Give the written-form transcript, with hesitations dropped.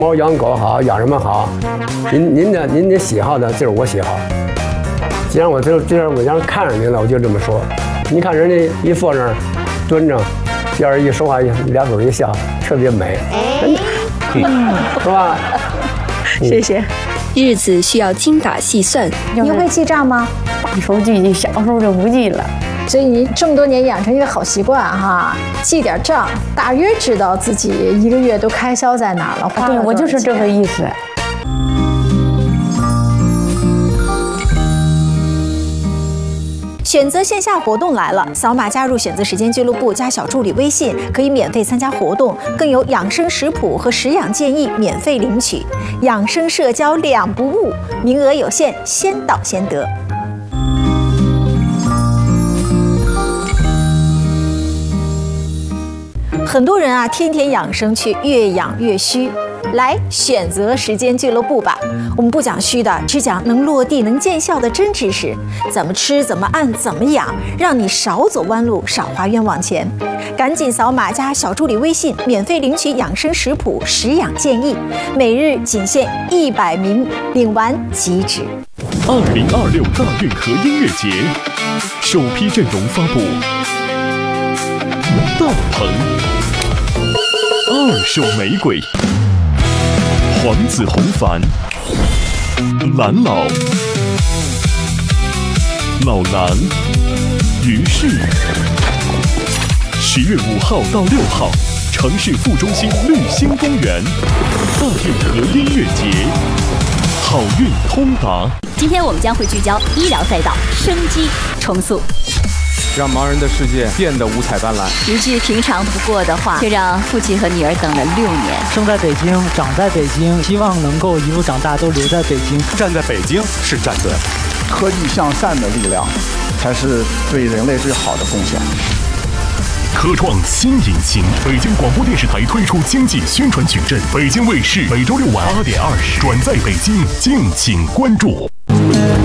猫养狗好，养什么好？您的喜好的就是我喜好。既然我让人看着您了，我就这么说。你看人家一坐那儿蹲着，要是一说话俩嘴一笑，特别美，是吧？ 谢谢。 日子需要精打细算， 你会记账吗？ 大手记，小时候就不记了。 所以你这么多年养成一个好习惯哈，记点账，大约知道自己一个月都开销在哪儿了。 对，我就是这个意思。 选择线下活动来了，扫码加入选择时间俱乐部加小助理微信，可以免费参加活动，更有养生食谱和食养建议免费领取，养生社交两不误，名额有限，先到先得。很多人啊，天天养生却越养越虚。来选择时间俱乐部吧，我们不讲虚的，只讲能落地能见效的真知识，怎么吃怎么按怎么养，让你少走弯路少花冤枉钱。赶紧扫码加小助理微信，免费领取养生食谱食养建议，每日仅限100名，领完即止。 2026大运河音乐节首批阵容发布：大鹏、二手玫瑰、黄子弘凡、蓝老、老狼、于适。10月5号到6号，城市副中心绿星公园大运河音乐节，好运通达。 今天我们将会聚焦医疗赛道生机重塑， 让盲人的世界变得五彩斑斓。 一句平常不过的话，却让父亲和女儿等了6年。 生在北京，长在北京，希望能够一路长大都留在北京。 站在北京是站对了， 科技向善的力量，才是对人类最好的贡献。 科创新引擎，北京广播电视台推出经济宣传矩阵，北京卫视每周6晚8点20转载北京，敬请关注。